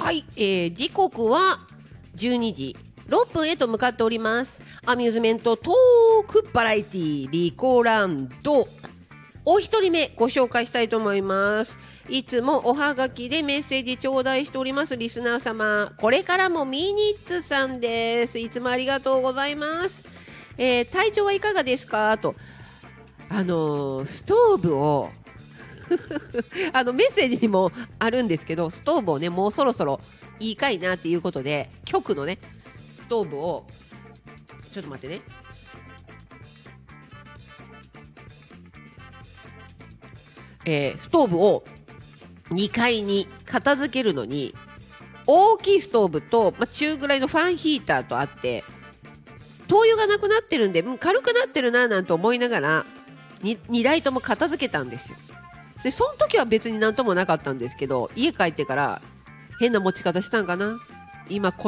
はい、時刻は12時6分へと向かっております。アミューズメントトークバラエティリコランド、お一人目ご紹介したいと思います。いつもおはがきでメッセージ頂戴しておりますリスナー様、これからもミニッツさんです。いつもありがとうございます。体調はいかがですかと、ストーブをメッセージにもあるんですけど、ストーブをねもうそろそろいいかいなっていうことで、局のねストーブをちょっと待ってね、ストーブを2階に片付けるのに、大きいストーブと、中ぐらいのファンヒーターとあって、灯油がなくなってるんで軽くなってるななんて思いながら 2台とも片付けたんですよ。でその時は別になんともなかったんですけど、家帰ってから変な持ち方したんかな、今